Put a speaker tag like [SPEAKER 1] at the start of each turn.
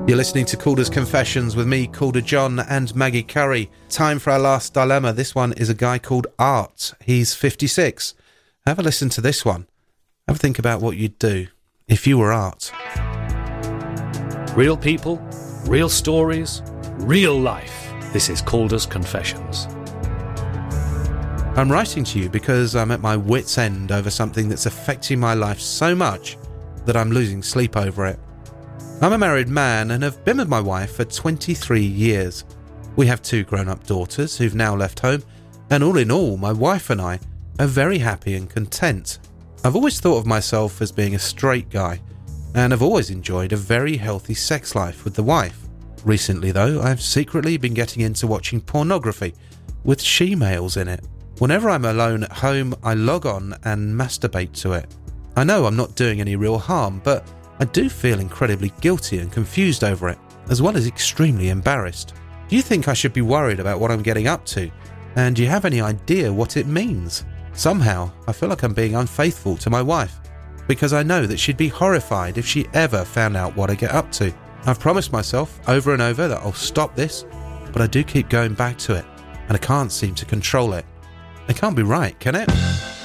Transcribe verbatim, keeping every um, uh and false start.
[SPEAKER 1] You're listening to Calder's Confessions with me, Calder John, and Maggie Curry. Time for our last dilemma. This one is a guy called Art. He's fifty-six. Have a listen to this one. Have a think about what you'd do if you were Art.
[SPEAKER 2] Real people, real stories, real life. This is Calder's Confessions.
[SPEAKER 1] I'm writing to you because I'm at my wit's end over something that's affecting my life so much that I'm losing sleep over it. I'm a married man and have been with my wife for twenty-three years. We have two grown-up daughters who've now left home, and all in all, my wife and I are very happy and content. I've always thought of myself as being a straight guy, and have always enjoyed a very healthy sex life with the wife. Recently, though, I've secretly been getting into watching pornography with she-males in it. Whenever I'm alone at home, I log on and masturbate to it. I know I'm not doing any real harm, but I do feel incredibly guilty and confused over it, as well as extremely embarrassed. Do you think I should be worried about what I'm getting up to? And do you have any idea what it means? Somehow, I feel like I'm being unfaithful to my wife, because I know that she'd be horrified if she ever found out what I get up to. I've promised myself over and over that I'll stop this, but I do keep going back to it, and I can't seem to control it. It can't be right, can it?